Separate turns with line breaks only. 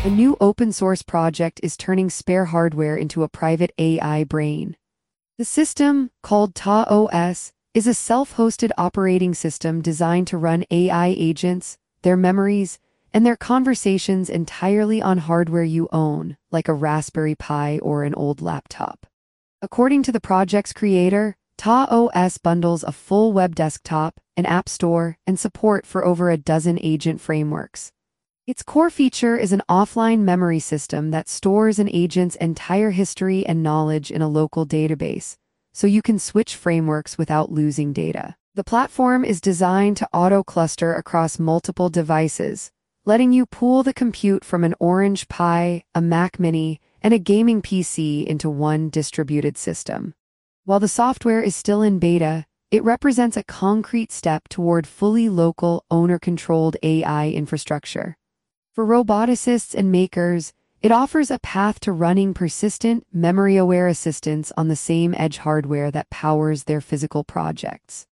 A new open-source project is turning spare hardware into a private AI brain. The system, called TaOS, is a self-hosted operating system designed to run AI agents, their memories, and their conversations entirely on hardware you own, like a Raspberry Pi or an old laptop. According to the project's creator, TaOS bundles a full web desktop, an app store, and support for over a dozen agent frameworks. Its core feature is an offline memory system that stores an agent's entire history and knowledge in a local database, so you can switch frameworks without losing data. The platform is designed to auto-cluster across multiple devices, letting you pool the compute from an Orange Pi, a Mac Mini, and a gaming PC into one distributed system. While the software is still in beta, it represents a concrete step toward fully local, owner-controlled AI infrastructure. For roboticists and makers, it offers a path to running persistent, memory-aware assistants on the same edge hardware that powers their physical projects.